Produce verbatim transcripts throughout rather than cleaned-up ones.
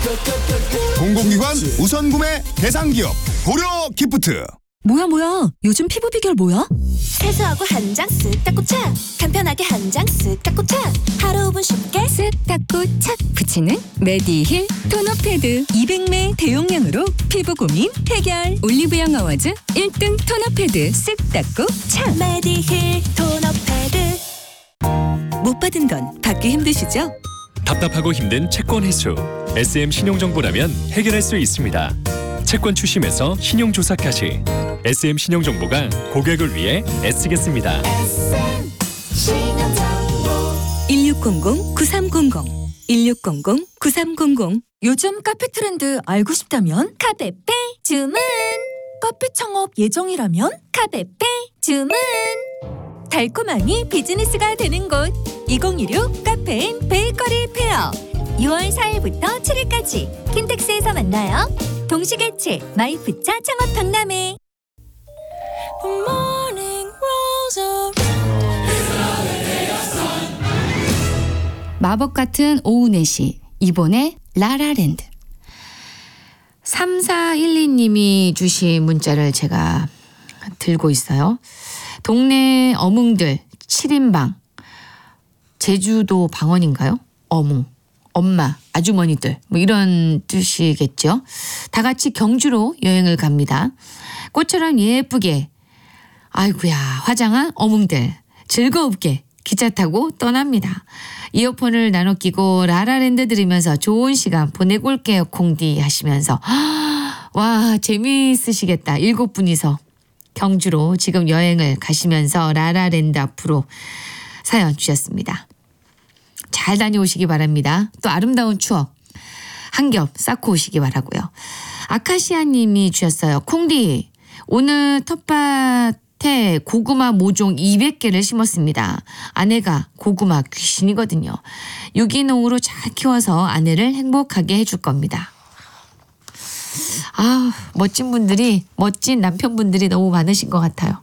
공공기관 우선 구매 대상 기업 고려 기프트. 뭐야 뭐야 요즘 피부 비결 뭐야? 세수하고 한 장 쓱 닦고 착, 간편하게 한 장 쓱 닦고 착, 하루 오 분 쉽게 쓱 닦고 착 붙이는 메디힐 토너 패드 이백 매 대용량으로 피부 고민 해결. 올리브영 어워즈 일 등 토너 패드 쓱 닦고 착. 메디힐 토너 패드. 못 받은 건 받기 힘드시죠? 답답하고 힘든 채권 회수. 에스엠 신용정보라면 해결할 수 있습니다. 채권 추심에서 신용조사까지 에스엠 신용정보가 고객을 위해 애쓰겠습니다. 에스엠 신용정보. 일육공공 구삼공공 일육공공 구삼공공. 요즘 카페 트렌드 알고 싶다면 카페페 주문. 카페 창업 예정이라면 카페페 주문. 달콤함이 비즈니스가 되는 곳 이천이십육 카페인 베이커리 페어. 유월 사일부터 칠일까지 킨텍스에서 만나요. 동시개최 마이프차 창업 박람회. 마법 같은 오후 네 시 이번에 라라랜드. 삼사일이 님이 주신 문자를 제가 들고 있어요. 동네 어뭉들 칠 인방. 제주도 방언인가요? 어뭉, 엄마, 아주머니들 뭐 이런 뜻이겠죠. 다 같이 경주로 여행을 갑니다. 꽃처럼 예쁘게 아이고야 화장한 어뭉들 즐겁게 기차 타고 떠납니다. 이어폰을 나눠 끼고 라라랜드 들으면서 좋은 시간 보내고 올게요 콩디 하시면서 와 재미있으시겠다. 일곱 분이서 경주로 지금 여행을 가시면서 라라랜드 앞으로 사연 주셨습니다. 잘 다녀오시기 바랍니다. 또 아름다운 추억 한 겹 쌓고 오시기 바라고요. 아카시아 님이 주셨어요. 콩디 오늘 텃밭에 고구마 모종 이백 개를 심었습니다. 아내가 고구마 귀신이거든요. 유기농으로 잘 키워서 아내를 행복하게 해줄 겁니다. 아 멋진 분들이 멋진 남편분들이 너무 많으신 것 같아요.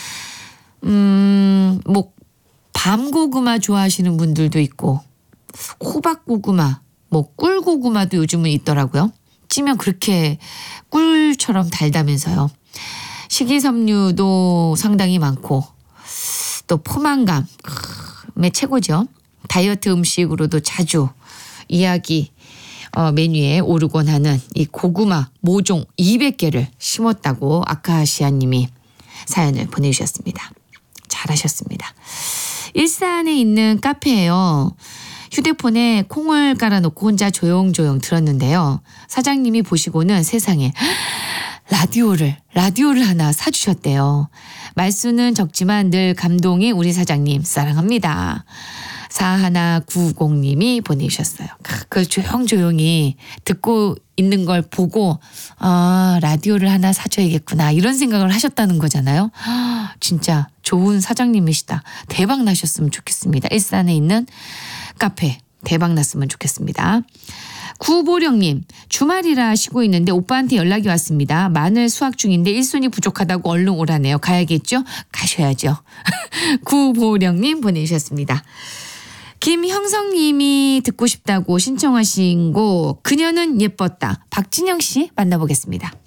음, 뭐 밤고구마 좋아하시는 분들도 있고 호박고구마, 뭐 꿀고구마도 요즘은 있더라고요. 찌면 그렇게 꿀처럼 달다면서요. 식이섬유도 상당히 많고 또 포만감의 최고죠. 다이어트 음식으로도 자주 이야기 어, 메뉴에 오르곤 하는 이 고구마 모종 이백 개를 심었다고 아카시아 님이 사연을 보내주셨습니다. 잘하셨습니다. 일산에 있는 카페예요. 휴대폰에 콩을 깔아놓고 혼자 조용조용 들었는데요. 사장님이 보시고는 세상에 라디오를 라디오를 하나 사주셨대요. 말수는 적지만 늘 감동이 우리 사장님 사랑합니다. 사일구공 님이 보내주셨어요. 그 조용조용히 듣고 있는 걸 보고 아 라디오를 하나 사줘야겠구나 이런 생각을 하셨다는 거잖아요. 아, 진짜 좋은 사장님이시다. 대박 나셨으면 좋겠습니다. 일산에 있는 카페 대박 났으면 좋겠습니다. 구보령님 주말이라 쉬고 있는데 오빠한테 연락이 왔습니다. 마늘 수확 중인데 일손이 부족하다고 얼른 오라네요. 가야겠죠? 가셔야죠. 구보령님 보내주셨습니다. 김형성님이 듣고 싶다고 신청하신 곡 그녀는 예뻤다. 박진영 씨 만나보겠습니다.